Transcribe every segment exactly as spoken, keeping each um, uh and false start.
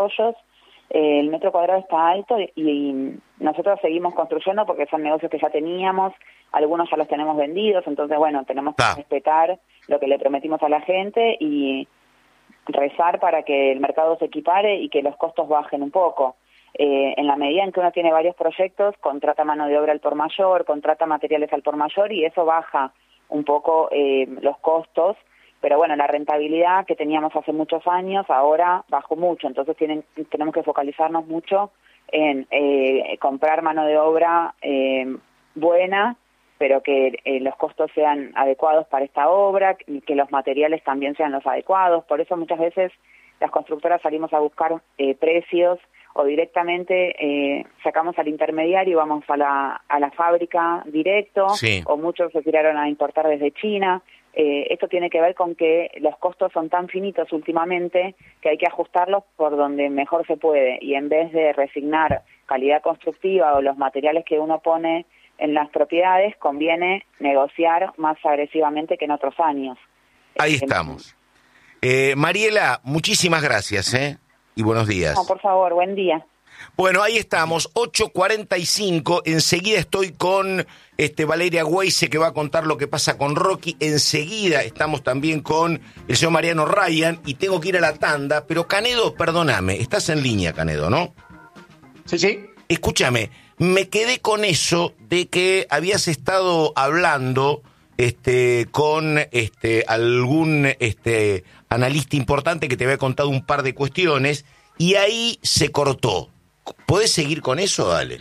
desarrollos, eh, el metro cuadrado está alto y, y nosotros seguimos construyendo porque son negocios que ya teníamos, algunos ya los tenemos vendidos, entonces bueno, tenemos que ah. respetar lo que le prometimos a la gente y rezar para que el mercado se equipare y que los costos bajen un poco. Eh, en la medida en que uno tiene varios proyectos, contrata mano de obra al por mayor, contrata materiales al por mayor y eso baja un poco eh, los costos, pero bueno, la rentabilidad que teníamos hace muchos años ahora bajó mucho, entonces tienen, tenemos que focalizarnos mucho en eh, comprar mano de obra eh, buena, pero que eh, los costos sean adecuados para esta obra y que los materiales también sean los adecuados. Por eso muchas veces las constructoras salimos a buscar eh, precios o directamente eh, sacamos al intermediario y vamos a la, a la fábrica directo, sí. o muchos se tiraron a importar desde China. Eh, esto tiene que ver con que los costos son tan finitos últimamente que hay que ajustarlos por donde mejor se puede y en vez de resignar calidad constructiva o los materiales que uno pone en las propiedades, conviene negociar más agresivamente que en otros años. Ahí estamos. Eh, Mariela, muchísimas gracias, ¿eh? Y buenos días. No, por favor, buen día. Bueno, ahí estamos, ocho cuarenta y cinco, enseguida estoy con este Valeria Weisse que va a contar lo que pasa con Rocky, enseguida estamos también con el señor Mariano Ryan y tengo que ir a la tanda, pero Canedo, perdóname, estás en línea, Canedo, ¿no? Sí, sí. Escúchame, me quedé con eso de que habías estado hablando este con este algún este analista importante que te había contado un par de cuestiones y ahí se cortó. ¿Podés seguir con eso, Dale?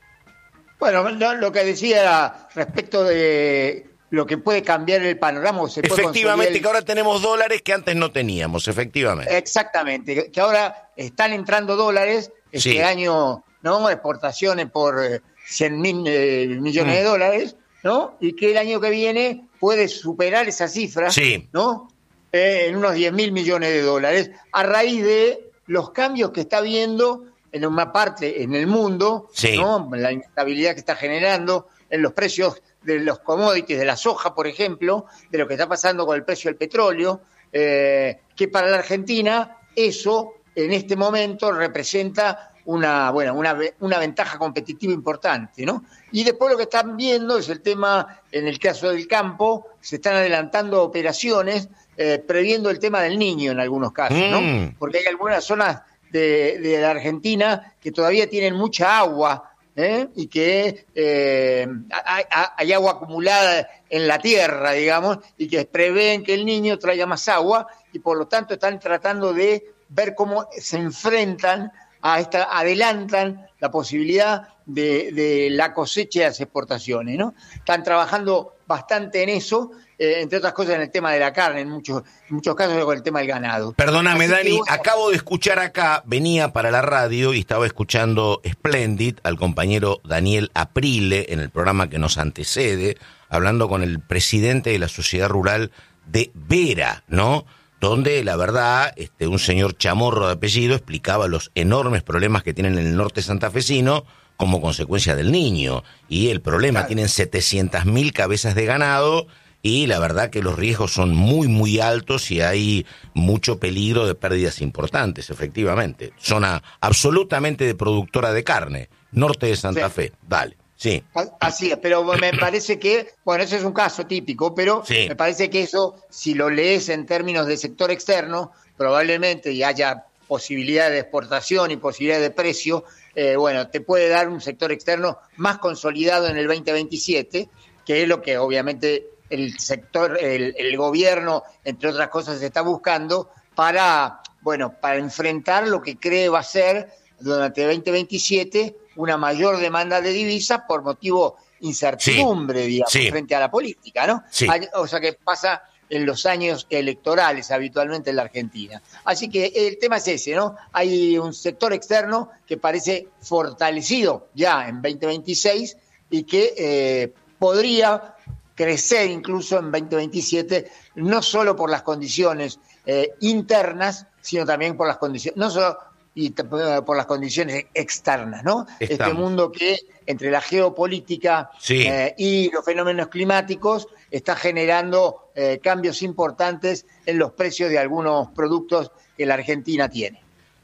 Bueno, no, lo que decía era respecto de lo que puede cambiar el panorama. O se puede efectivamente, el... que ahora tenemos dólares que antes no teníamos, efectivamente. Exactamente, que ahora están entrando dólares este sí. año, ¿no? Exportaciones por cien mil eh, millones mm. de dólares, ¿no? Y que el año que viene puede superar esa cifra, sí. ¿no? Eh, en unos diez mil millones de dólares, a raíz de los cambios que está habiendo en una parte en el mundo, sí. ¿no? La inestabilidad que está generando en los precios de los commodities, de la soja, por ejemplo, de lo que está pasando con el precio del petróleo, eh, que para la Argentina eso en este momento representa una, bueno, una, una ventaja competitiva importante, ¿no? Y después lo que están viendo es el tema, en el caso del campo, se están adelantando operaciones eh, previendo el tema del niño en algunos casos, ¿no? Mm. Porque hay algunas zonas de, de la Argentina que todavía tienen mucha agua, ¿eh? Y que eh, hay, hay agua acumulada en la tierra, digamos, y que prevén que el niño traiga más agua y por lo tanto están tratando de ver cómo se enfrentan a esta, adelantan la posibilidad de, de la cosecha de las exportaciones, ¿no? Están trabajando bastante en eso, eh, entre otras cosas en el tema de la carne, en muchos, en muchos casos con el tema del ganado. Perdóname, Así Dani, que, bueno, acabo de escuchar acá, venía para la radio y estaba escuchando Splendid al compañero Daniel Aprile en el programa que nos antecede, hablando con el presidente de la Sociedad Rural de Vera, ¿no? Donde, la verdad, este, un señor Chamorro de apellido explicaba los enormes problemas que tienen en el norte santafesino como consecuencia del niño. Y el problema, claro. Tienen setecientas mil cabezas de ganado y la verdad que los riesgos son muy, muy altos y hay mucho peligro de pérdidas importantes, efectivamente. Zona absolutamente de productora de carne, norte de Santa sí. Fe. Dale. Sí. Así es, pero me parece que, bueno, ese es un caso típico, pero sí. me parece que eso, si lo lees en términos de sector externo, probablemente y haya posibilidad de exportación y posibilidad de precio, eh, bueno, te puede dar un sector externo más consolidado en el veinte veintisiete, que es lo que obviamente el sector, el, el gobierno, entre otras cosas, está buscando para, bueno, para enfrentar lo que cree va a ser durante el veinte veintisiete una mayor demanda de divisas por motivo incertidumbre, sí, digamos, sí. frente a la política, ¿no? Sí. O sea, que pasa en los años electorales habitualmente en la Argentina. Así que el tema es ese, ¿no? Hay un sector externo que parece fortalecido ya en veinte veintiséis y que eh, podría crecer incluso en veinte veintisiete, no solo por las condiciones eh, internas, sino también por las condiciones, no solo y por las condiciones externas, ¿no? Estamos. Este mundo que entre la geopolítica sí. eh, y los fenómenos climáticos está generando eh, cambios importantes en los precios de algunos productos que la Argentina tiene.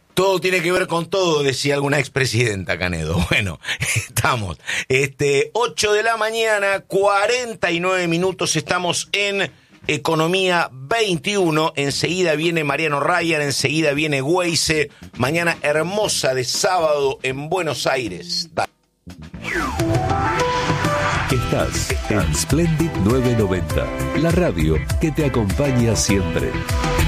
Todo tiene que ver con todo, decía alguna expresidenta, Canedo. Bueno, estamos. Este, ocho de la mañana, cuarenta y nueve minutos, estamos en Economía veintiuno. Enseguida viene Mariano Ryan, enseguida viene Weise. Mañana hermosa de sábado en Buenos Aires. Estás en Splendid novecientos noventa, la radio que te acompaña siempre.